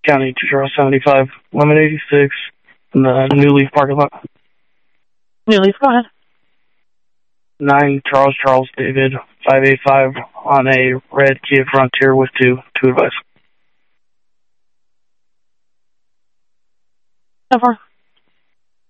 County 2 Charles 75, limit 86, in the New Leaf parking lot. New Leaf, go ahead. 9 Charles David 585 on a red Kia Frontier with two advice. So far.